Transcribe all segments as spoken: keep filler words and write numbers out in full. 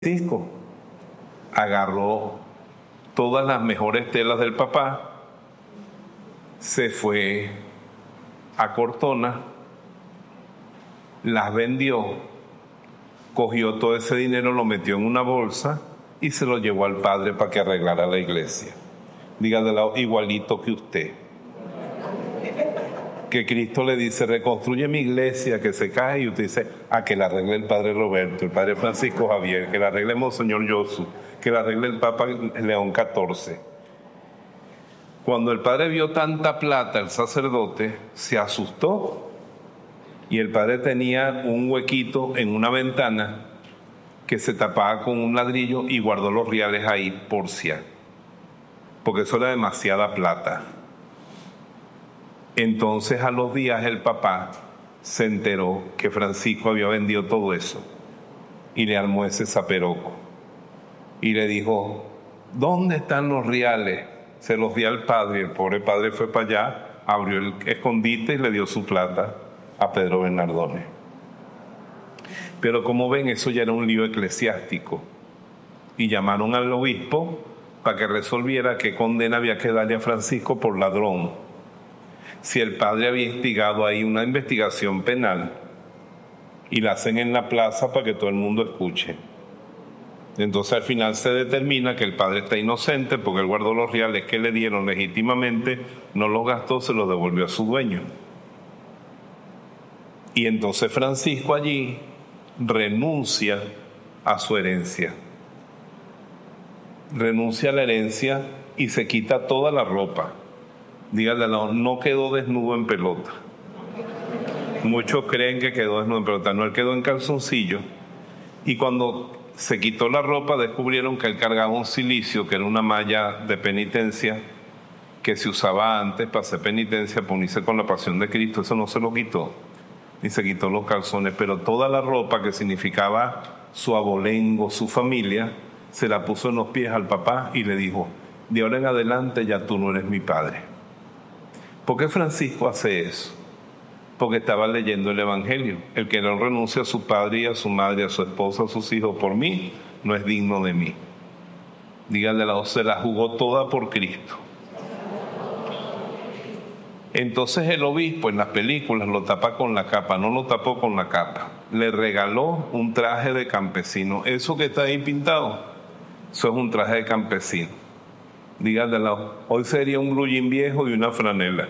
Francisco agarró todas las mejores telas del papá, se fue a Cortona, las vendió, cogió todo ese dinero, lo metió en una bolsa y se lo llevó al padre para que arreglara la iglesia. Diga de lado, igualito que usted. Que Cristo le dice, reconstruye mi iglesia que se cae, y usted dice, a que la arregle el padre Roberto, el padre Francisco Javier, que la arregle Monseñor Yosu, que la arregle el Papa León catorce. Cuando el padre vio tanta plata, el sacerdote se asustó, y el padre tenía un huequito en una ventana que se tapaba con un ladrillo y guardó los reales ahí por si, porque eso era demasiada plata. Entonces a los días el papá se enteró que Francisco había vendido todo eso y le armó ese zaperoco y le dijo, ¿dónde están los reales? Se los di al padre, y el pobre padre fue para allá, abrió el escondite y le dio su plata a Pedro Bernardone. Pero como ven, eso ya era un lío eclesiástico y llamaron al obispo para que resolviera qué condena había que darle a Francisco por ladrón. Si el padre había instigado ahí una investigación penal y la hacen en la plaza para que todo el mundo escuche. Entonces al final se determina que el padre está inocente porque él guardó los reales que le dieron legítimamente, no los gastó, se los devolvió a su dueño. Y entonces Francisco allí renuncia a su herencia. Renuncia a la herencia y se quita toda la ropa. Dígale, no quedó desnudo en pelota. Muchos creen que quedó desnudo en pelota. No, él quedó en calzoncillo. Y cuando se quitó la ropa, descubrieron que él cargaba un cilicio, que era una malla de penitencia, que se usaba antes para hacer penitencia, para unirse con la pasión de Cristo. Eso no se lo quitó, ni se quitó los calzones. Pero toda la ropa que significaba su abolengo, su familia, se la puso en los pies al papá y le dijo, de ahora en adelante ya tú no eres mi padre. ¿Por qué Francisco hace eso? Porque estaba leyendo el Evangelio. El que no renuncia a su padre y a su madre, a su esposa, a sus hijos por mí, no es digno de mí. Díganle, se la jugó toda por Cristo. Entonces el obispo en las películas lo tapa con la capa, no lo tapó con la capa. Le regaló un traje de campesino. Eso que está ahí pintado, eso es un traje de campesino. Díganle, hoy sería un blue jean viejo y una franela.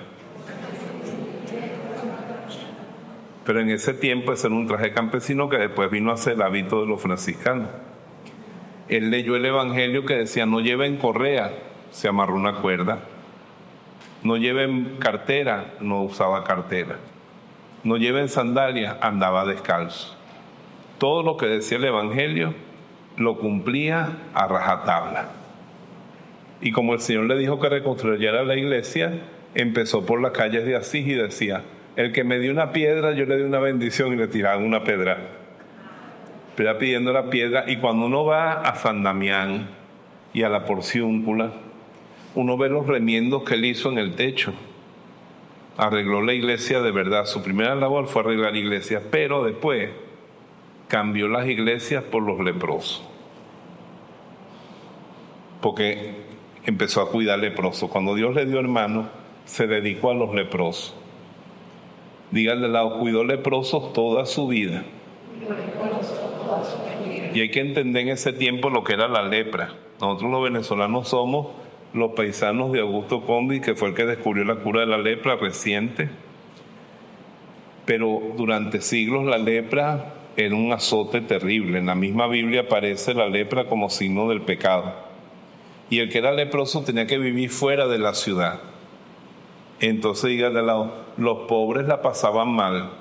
Pero en ese tiempo ese era un traje campesino que después vino a ser el hábito de los franciscanos. Él leyó el Evangelio que decía, no lleven correa, se amarró una cuerda. No lleven cartera, no usaba cartera. No lleven sandalias, andaba descalzo. Todo lo que decía el Evangelio lo cumplía a rajatabla. Y como el Señor le dijo que reconstruyera la iglesia, empezó por las calles de Asís y decía, el que me dio una piedra, yo le di una bendición y le tiraban una pedra. Pero pidiendo la piedra, y cuando uno va a San Damián y a la Porciúncula, uno ve los remiendos que él hizo en el techo. Arregló la iglesia de verdad. Su primera labor fue arreglar iglesias, pero después cambió las iglesias por los leprosos. Porque empezó a cuidar leprosos. Cuando Dios le dio hermanos, se dedicó a los leprosos. Díganle al lado, cuidó leprosos toda su vida. Y hay que entender en ese tiempo lo que era la lepra. Nosotros los venezolanos somos los paisanos de Augusto Conde, que fue el que descubrió la cura de la lepra reciente. Pero durante siglos la lepra era un azote terrible. En la misma Biblia aparece la lepra como signo del pecado. Y el que era leproso tenía que vivir fuera de la ciudad. Entonces, díganle al lado, los pobres la pasaban mal,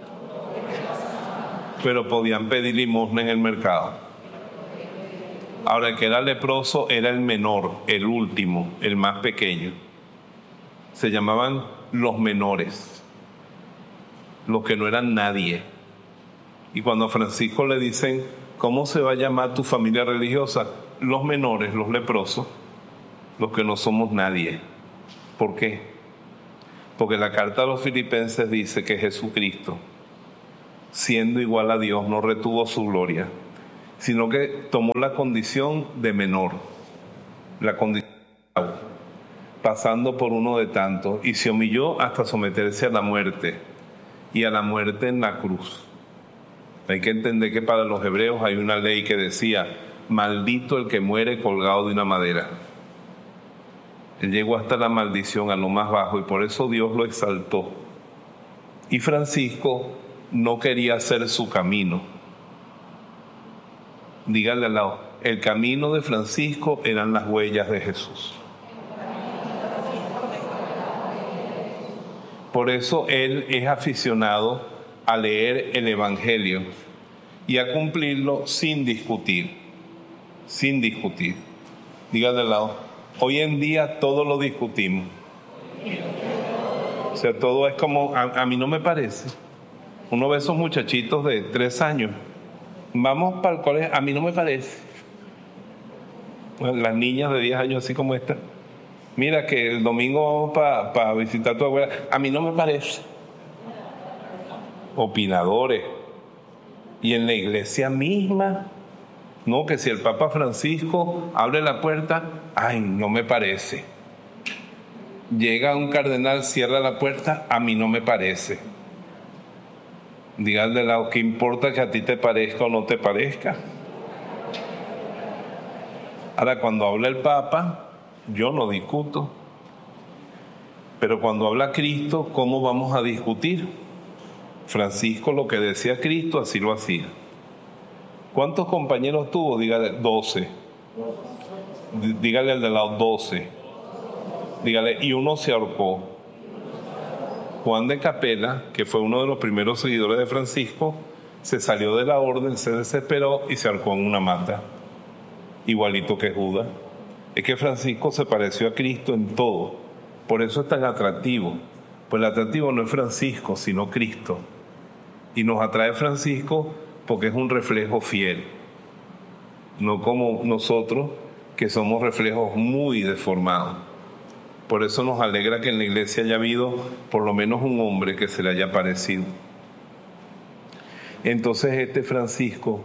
pero podían pedir limosna en el mercado. Ahora, el que era leproso era el menor, el último, el más pequeño. Se llamaban los menores, los que no eran nadie. Y cuando a Francisco le dicen, ¿cómo se va a llamar tu familia religiosa? Los menores, los leprosos, los que no somos nadie. ¿Por qué? Porque la carta a los Filipenses dice que Jesucristo, siendo igual a Dios, no retuvo su gloria, sino que tomó la condición de menor, la condición de esclavo, pasando por uno de tantos, y se humilló hasta someterse a la muerte, y a la muerte en la cruz. Hay que entender que para los hebreos hay una ley que decía, maldito el que muere colgado de una madera. Él llegó hasta la maldición, a lo más bajo, y por eso Dios lo exaltó. Y Francisco no quería hacer su camino. Dígale al lado, el camino de Francisco eran las huellas de Jesús. Por eso él es aficionado a leer el Evangelio y a cumplirlo sin discutir, sin discutir. Dígale al lado, hoy en día todo lo discutimos. O sea, todo es como, a, a mí no me parece. Uno ve esos muchachitos de tres años. Vamos para el colegio, a mí no me parece. Bueno, las niñas de diez años así como esta. Mira que el domingo vamos para pa visitar a tu abuela. A mí no me parece. Opinadores. Y en la iglesia misma, no, que si el Papa Francisco abre la puerta, ay, no me parece. Llega un cardenal, cierra la puerta, a mí no me parece. Dígale al lado, ¿qué importa que a ti te parezca o no te parezca? Ahora, cuando habla el Papa, yo no discuto. Pero cuando habla Cristo, ¿cómo vamos a discutir? Francisco lo que decía Cristo, así lo hacía. ¿Cuántos compañeros tuvo? Dígale, doce. Dígale al de lado, doce. Dígale, y uno se ahorcó. Juan de Capela, que fue uno de los primeros seguidores de Francisco, se salió de la orden, se desesperó y se ahorcó en una mata. Igualito que Judas. Es que Francisco se pareció a Cristo en todo. Por eso es tan atractivo. Pues el atractivo no es Francisco, sino Cristo. Y nos atrae Francisco porque es un reflejo fiel. No como nosotros, que somos reflejos muy deformados. Por eso nos alegra que en la iglesia haya habido por lo menos un hombre que se le haya parecido. Entonces este Francisco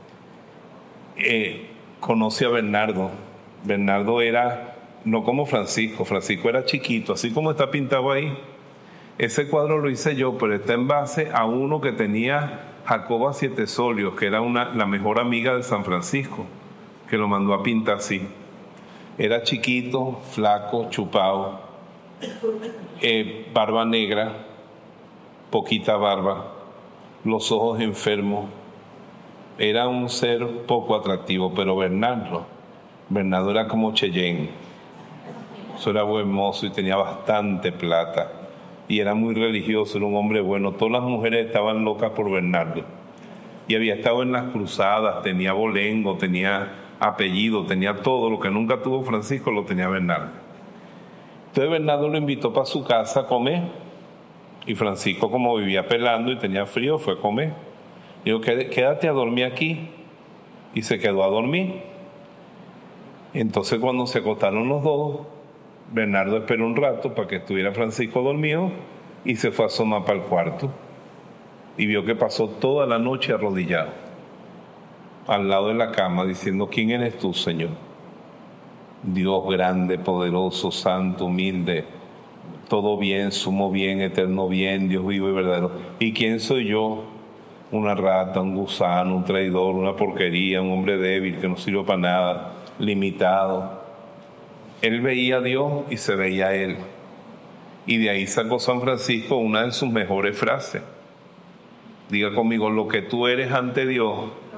eh, conoce a Bernardo. Bernardo era, no como Francisco, Francisco era chiquito, así como está pintado ahí. Ese cuadro lo hice yo, pero está en base a uno que tenía Jacoba Siete Solios, que era una, la mejor amiga de San Francisco, que lo mandó a pintar así. Era chiquito, flaco, chupado, eh, barba negra, poquita barba, los ojos enfermos. Era un ser poco atractivo, pero Bernardo, Bernardo era como Cheyenne. Eso era buen mozo y tenía bastante plata. Y era muy religioso, era un hombre bueno. Todas las mujeres estaban locas por Bernardo. Y había estado en las cruzadas, tenía bolengo, tenía apellido, tenía todo. Lo que nunca tuvo Francisco lo tenía Bernardo. Entonces Bernardo lo invitó para su casa a comer. Y Francisco, como vivía pelando y tenía frío, fue a comer. Dijo, quédate a dormir aquí. Y se quedó a dormir. Entonces cuando se acostaron los dos, Bernardo esperó un rato para que estuviera Francisco dormido y se fue a asomar para el cuarto. Y vio que pasó toda la noche arrodillado al lado de la cama diciendo, ¿quién eres tú, Señor? Dios grande, poderoso, santo, humilde, todo bien, sumo bien, eterno bien, Dios vivo y verdadero. ¿Y quién soy yo? Una rata, un gusano, un traidor, una porquería, un hombre débil que no sirve para nada, limitado. Él veía a Dios y se veía a él. Y de ahí sacó San Francisco una de sus mejores frases. Diga conmigo, lo que tú eres ante Dios,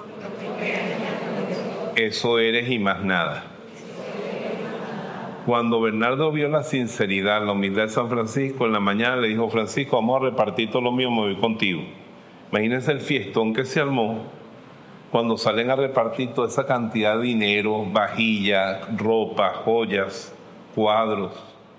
eso eres y más nada. Cuando Bernardo vio la sinceridad, la humildad de San Francisco, en la mañana le dijo, Francisco, vamos a repartir todo lo mío, me voy contigo. Imagínense el fiestón que se armó cuando salen a repartir toda esa cantidad de dinero, vajillas, ropa, joyas, cuadros.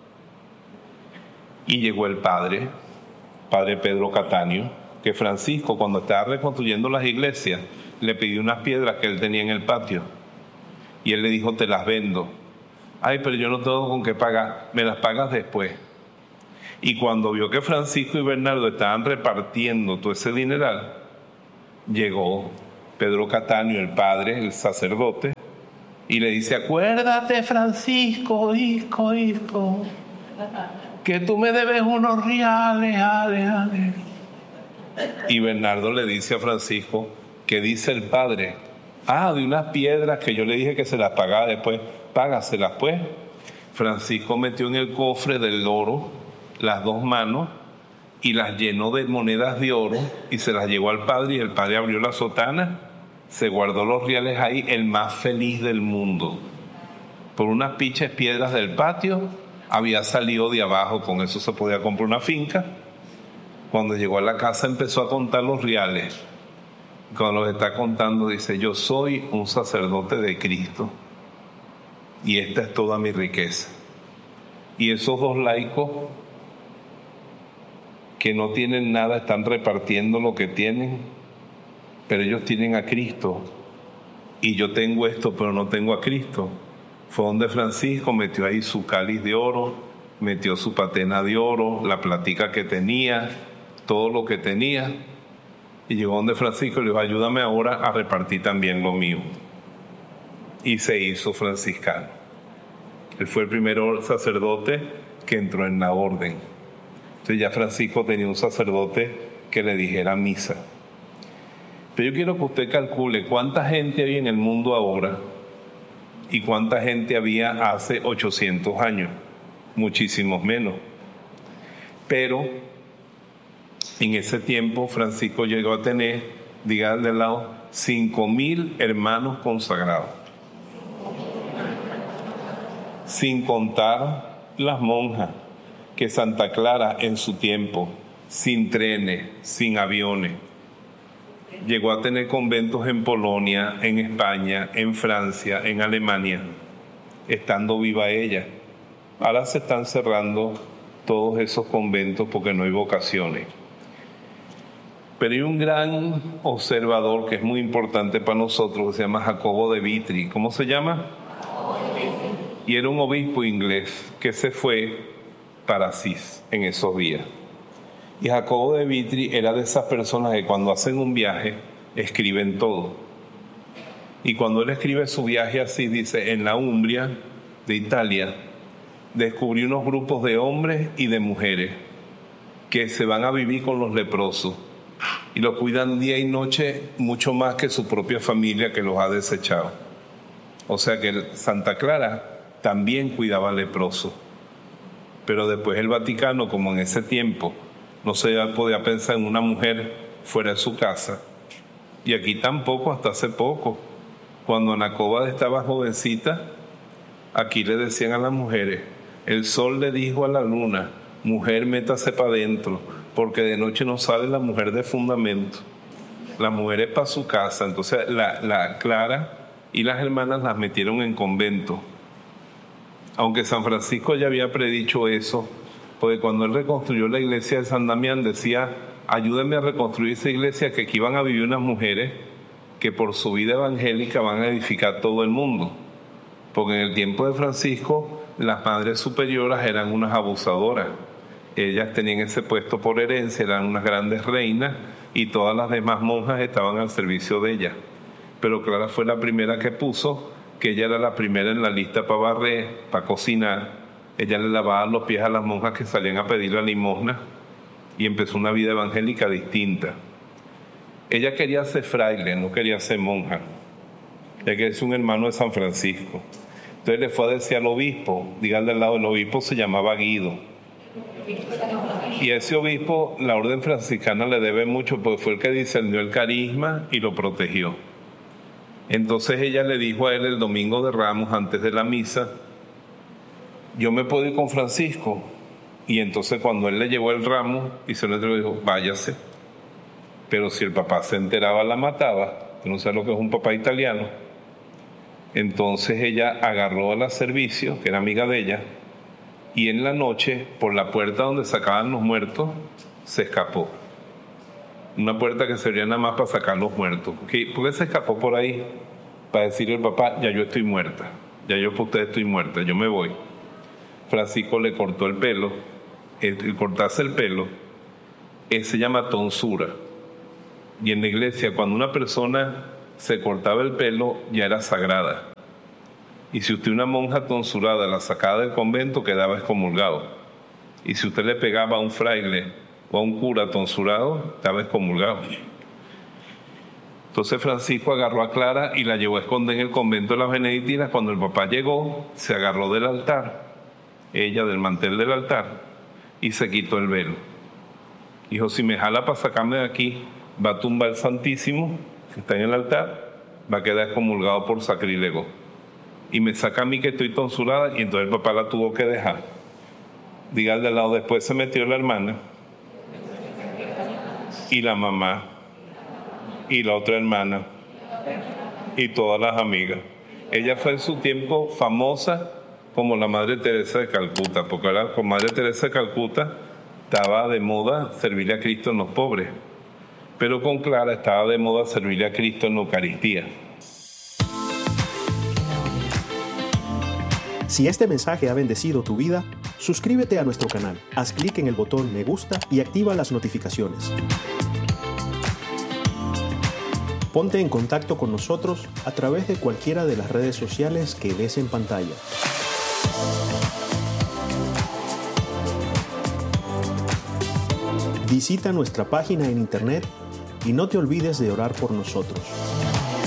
Y llegó el padre, padre Pedro Cattaneo, que Francisco, cuando estaba reconstruyendo las iglesias, le pidió unas piedras que él tenía en el patio. Y él le dijo, te las vendo. Ay, pero yo no tengo con qué pagar, me las pagas después. Y cuando vio que Francisco y Bernardo estaban repartiendo todo ese dineral, llegó Pedro Cattaneo, el padre, el sacerdote, y le dice: acuérdate, Francisco, hijo, hijo, que tú me debes unos reales, ale, ale. Y Bernardo le dice a Francisco: ¿qué dice el padre? Ah, de unas piedras que yo le dije que se las pagaba después. Págaselas pues. Francisco metió en el cofre del oro las dos manos y las llenó de monedas de oro y se las llevó al padre, y el padre abrió la sotana, se guardó los reales ahí, el más feliz del mundo. Por unas pichas piedras del patio había salido de abajo, con eso se podía comprar una finca. Cuando llegó a la casa empezó a contar los reales. Cuando los está contando dice: yo soy un sacerdote de Cristo y esta es toda mi riqueza. Y esos dos laicos que no tienen nada están repartiendo lo que tienen, pero ellos tienen a Cristo, y yo tengo esto pero no tengo a Cristo. Fue donde Francisco metió ahí su cáliz de oro, metió su patena de oro, la platica que tenía, todo lo que tenía, y llegó donde Francisco y le dijo: ayúdame ahora a repartir también lo mío. Y se hizo franciscano. Él fue el primer sacerdote que entró en la orden. Entonces ya Francisco tenía un sacerdote que le dijera misa. Pero yo quiero que usted calcule cuánta gente hay en el mundo ahora y cuánta gente había hace ochocientos años. Muchísimos menos. Pero en ese tiempo Francisco llegó a tener, digan de lado, cinco mil hermanos consagrados. Sin contar las monjas, que Santa Clara en su tiempo, sin trenes, sin aviones, llegó a tener conventos en Polonia, en España, en Francia, en Alemania, estando viva ella. Ahora se están cerrando todos esos conventos porque no hay vocaciones. Pero hay un gran observador que es muy importante para nosotros, que se llama Jacobo de Vitry. ¿Cómo se llama? Y era un obispo inglés que se fue para Asís en esos días. Y Jacobo de Vitry era de esas personas que cuando hacen un viaje escriben todo. Y cuando él escribe su viaje así, dice: en la Umbria de Italia descubrí unos grupos de hombres y de mujeres que se van a vivir con los leprosos y los cuidan día y noche mucho más que su propia familia, que los ha desechado. O sea que Santa Clara también cuidaba leprosos. Pero después el Vaticano, como en ese tiempo no se podía pensar en una mujer fuera de su casa, y aquí tampoco hasta hace poco, cuando Ana Cobas estaba jovencita, aquí le decían a las mujeres: el sol le dijo a la luna, mujer, métase para adentro, porque de noche no sale la mujer de fundamento. La mujer es para su casa. Entonces la, la Clara y las hermanas las metieron en convento. Aunque San Francisco ya había predicho eso, porque cuando él reconstruyó la iglesia de San Damián decía: ayúdenme a reconstruir esa iglesia, que aquí van a vivir unas mujeres que por su vida evangélica van a edificar todo el mundo. Porque en el tiempo de Francisco las madres superiores eran unas abusadoras. Ellas tenían ese puesto por herencia, eran unas grandes reinas, y todas las demás monjas estaban al servicio de ellas. Pero Clara fue la primera que puso que ella era la primera en la lista para barrer, para cocinar. Ella le lavaba los pies a las monjas que salían a pedir la limosna, y empezó una vida evangélica distinta. Ella quería ser fraile, no quería ser monja. Ella quería ser un hermano de San Francisco. Entonces le fue a decir al obispo, díganle al lado, el obispo se llamaba Guido. Y a ese obispo la orden franciscana le debe mucho, porque fue el que discernió el carisma y lo protegió. Entonces ella le dijo a él el domingo de Ramos, antes de la misa: yo me puedo ir con Francisco. Y entonces cuando él le llevó el ramo y se lo dijo: váyase. Pero si el papá se enteraba, la mataba. Tú no sabes lo que es un papá italiano. Entonces ella agarró al servicio, que era amiga de ella, y en la noche, por la puerta donde sacaban los muertos, se escapó. Una puerta que servía nada más para sacar los muertos. ¿Por qué se escapó por ahí? Para decirle al papá: ya yo estoy muerta, ya yo por ustedes estoy muerta, yo me voy. Francisco le cortó el pelo. El, el cortarse el pelo eh, se llama tonsura. Y en la iglesia, cuando una persona se cortaba el pelo, ya era sagrada. Y si usted una monja tonsurada la sacaba del convento, quedaba excomulgado. Y si usted le pegaba a un fraile o a un cura tonsurado, estaba excomulgado. Entonces Francisco agarró a Clara y la llevó a esconder en el convento de las benedictinas. Cuando el papá llegó, se agarró del altar, ella del mantel del altar, y se quitó el velo. Dijo, si me jala para sacarme de aquí, va a tumbar el Santísimo, que está en el altar, va a quedar excomulgado por sacrílego. Y me saca a mí que estoy tonsurada, y entonces el papá la tuvo que dejar. Diga al de al lado, después se metió la hermana, y la mamá, y la otra hermana, y todas las amigas. Ella fue en su tiempo famosa como la Madre Teresa de Calcuta, porque ahora con Madre Teresa de Calcuta estaba de moda servirle a Cristo en los pobres, pero con Clara estaba de moda servirle a Cristo en la Eucaristía. Si este mensaje ha bendecido tu vida, suscríbete a nuestro canal, haz clic en el botón me gusta y activa las notificaciones. Ponte en contacto con nosotros a través de cualquiera de las redes sociales que ves en pantalla. Visita nuestra página en internet y no te olvides de orar por nosotros.